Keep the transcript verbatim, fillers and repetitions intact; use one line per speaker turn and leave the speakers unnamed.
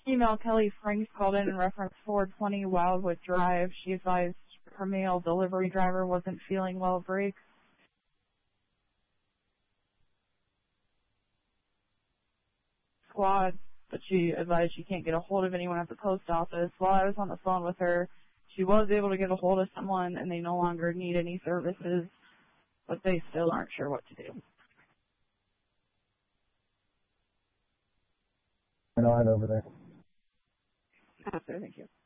Female Kelly Franks called in and referenced four twenty Wildwood Drive. She advised her male delivery driver wasn't feeling well breaks. Squad, but she advised she can't get a hold of anyone at the post office. While I was on the phone with her, she was able to get a hold of someone, and they no longer need any services, but they still aren't sure what to do.
And on over there.
After, thank you.